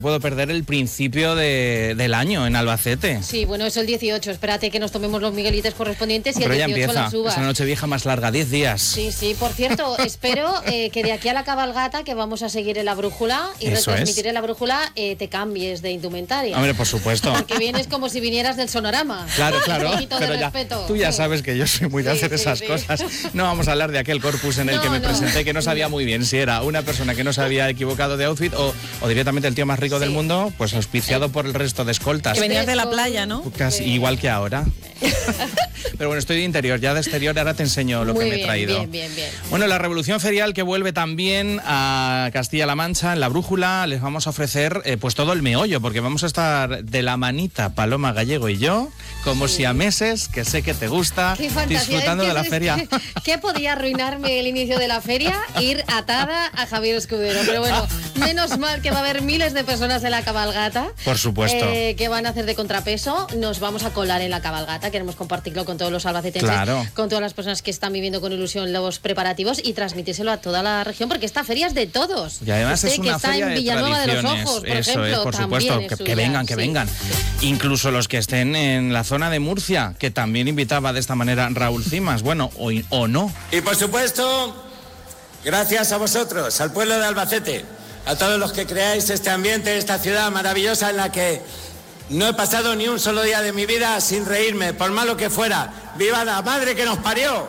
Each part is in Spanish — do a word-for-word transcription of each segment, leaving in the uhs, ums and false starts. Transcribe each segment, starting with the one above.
Puedo perder el principio de, del año en Albacete. Sí, bueno, es el dieciocho. Espérate que nos tomemos los miguelites correspondientes y Pero el ya dieciocho empieza, las uvas. es una noche vieja más larga, diez días. Sí, sí. Por cierto, espero eh, que de aquí a la cabalgata, que vamos a seguir en la brújula y Eso retransmitir es. en la brújula, eh, te cambies de indumentaria. Hombre, por supuesto. Porque vienes como si vinieras del Sonorama. Claro, claro. Un poquito de Pero ya, respeto. tú ya Sí. sabes que yo soy muy de Sí, hacer sí, esas sí. cosas. No vamos a hablar de aquel corpus en el No, que me no. presenté, que no sabía muy bien si era una persona que no se había equivocado de outfit o, o directamente el tío más rico Sí. del mundo, pues auspiciado por el resto de escoltas. Que venías de la playa, ¿no? Casi igual que ahora. Pero bueno, estoy de interior, ya de exterior ahora te enseño lo Muy que me he bien, traído. bien, bien, bien. Bueno, la revolución ferial que vuelve también a Castilla-La Mancha, en la brújula, les vamos a ofrecer eh, pues todo el meollo, porque vamos a estar de la manita Paloma Gallego y yo, como Sí. siameses, que sé que te gusta, Qué fantasía. disfrutando Es que de la es- feria. ¿Qué podía arruinarme el inicio de la feria? Ir atada a Javier Escudero. Pero bueno, menos mal que va a haber miles de personas en la cabalgata. Por supuesto. eh, que van a hacer de contrapeso. Nos vamos a colar en la cabalgata. Queremos compartirlo con todos los albacetenses. Claro. Con todas las personas que están viviendo con ilusión los preparativos y transmitírselo a toda la región, porque esta feria es de todos. Y además Usted es una que está feria en de Villanueva de los tradiciones. Ojos, por Eso ejemplo, es, por también supuesto, es que, que suya, vengan, que sí. vengan. Incluso los que estén en la zona de Murcia, que también invitaba de esta manera Raúl Cimas, bueno, o, o no. Y por supuesto, gracias a vosotros, al pueblo de Albacete, a todos los que creáis este ambiente, esta ciudad maravillosa en la que no he pasado ni un solo día de mi vida sin reírme, por malo que fuera. ¡Viva la madre que nos parió!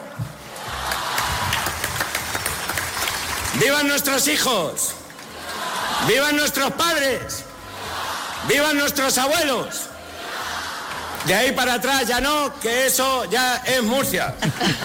¡Vivan nuestros hijos! ¡Vivan nuestros padres! ¡Vivan nuestros abuelos! De ahí para atrás ya no, que eso ya es Murcia.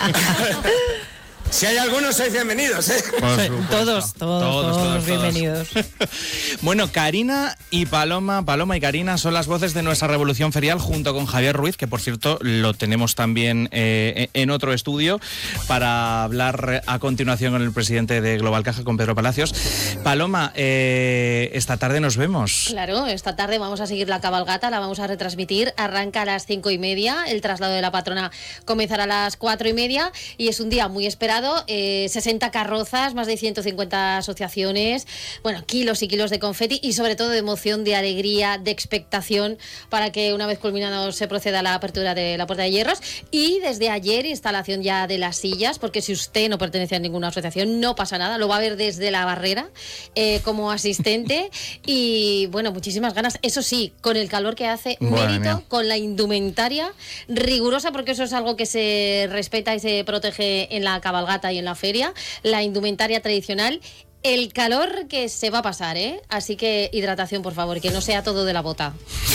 Si hay algunos, sois bienvenidos, ¿eh? Por Sí, supuesto. todos, todos, todos bienvenidos. Bueno, Karina y Paloma, Paloma y Karina son las voces de nuestra revolución ferial junto con Javier Ruiz, que por cierto lo tenemos también eh, en otro estudio para hablar a continuación con el presidente de Global Caja, con Pedro Palacios. Paloma, eh, esta tarde nos vemos. Claro, esta tarde vamos a seguir la cabalgata, la vamos a retransmitir. Arranca a las cinco y media, el traslado de la patrona comenzará a las cuatro y media y es un día muy esperado. Eh, sesenta carrozas, más de ciento cincuenta asociaciones, bueno, kilos y kilos de confeti y sobre todo de emoción, de alegría, de expectación para que una vez culminado se proceda a la apertura de la Puerta de Hierros. Y desde ayer instalación ya de las sillas, porque si usted no pertenece a ninguna asociación no pasa nada, lo va a ver desde la barrera eh, como asistente y bueno, muchísimas ganas, eso sí, con el calor que hace, Madre mérito, mía. con la indumentaria rigurosa, porque eso es algo que se respeta y se protege en la cabalgata y en la feria, la indumentaria tradicional, el calor que se va a pasar, ¿eh? Así que hidratación, por favor, que no sea todo de la bota.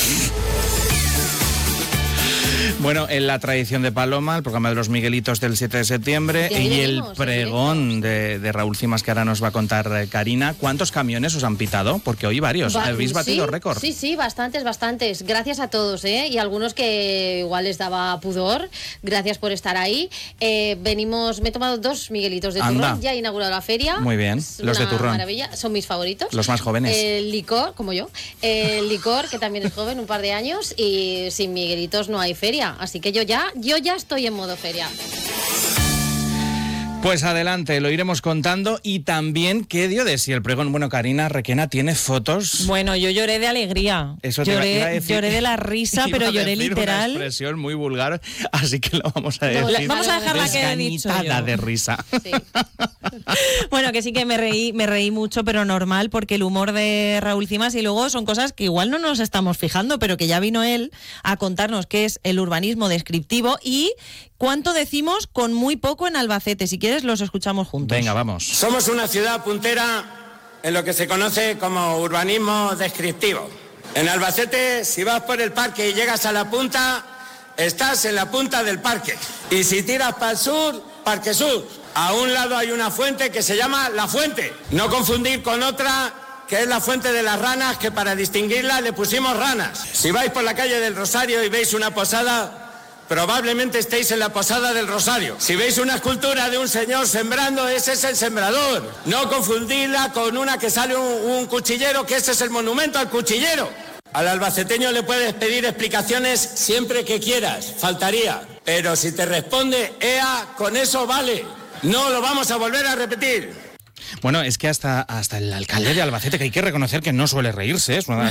Bueno, en la tradición de Paloma, el programa de los Miguelitos del siete de septiembre De ahí y el venimos, pregón de, de Raúl Cimas que ahora nos va a contar eh, Karina. ¿Cuántos camiones os han pitado? Porque hoy varios. Va- Habéis batido sí, récord. Sí, sí, bastantes, bastantes. Gracias a todos, ¿eh? Y algunos que igual les daba pudor. Gracias por estar ahí. Eh, venimos, me he tomado dos Miguelitos de Anda. turrón. Ya he inaugurado la feria. Muy bien, Es los de una turrón. maravilla. Son mis favoritos. Los más jóvenes. El licor, como yo. El licor, que también es joven, un par de años. Y sin Miguelitos no hay feria. Así que yo ya, yo ya estoy en modo feria. Pues adelante, lo iremos contando. Y también, ¿qué dio de si el pregón? Bueno, Karina Requena tiene fotos. Bueno, yo lloré de alegría. Eso te iba- lloré, iba a decir- lloré de la risa, iba pero a lloré decir literal. Una expresión muy vulgar, así que lo vamos a No, decir. Vamos a dejar la que he dicho Desganitada yo. de risa. Sí. Bueno, que sí que me reí, me reí mucho, pero normal, porque el humor de Raúl Cimas y luego son cosas que igual no nos estamos fijando, pero que ya vino él a contarnos qué es el urbanismo descriptivo y cuánto decimos con muy poco en Albacete. Si quieres, los escuchamos juntos. Venga, vamos. Somos una ciudad puntera en lo que se conoce como urbanismo descriptivo. En Albacete, si vas por el parque y llegas a la punta, estás en la punta del parque. Y si tiras para el sur, Parque Sur. A un lado hay una fuente que se llama La Fuente. No confundir con otra que es la fuente de las ranas, que para distinguirla le pusimos ranas. Si vais por la calle del Rosario y veis una posada, probablemente estéis en la posada del Rosario. Si veis una escultura de un señor sembrando, ese es el sembrador. No confundirla con una que sale un, un cuchillero, que ese es el monumento al cuchillero. Al albaceteño le puedes pedir explicaciones siempre que quieras, faltaría. Pero si te responde, ea, con eso vale. No lo vamos a volver a repetir. Bueno, es que hasta, hasta el alcalde de Albacete, que hay que reconocer que no suele reírse, es una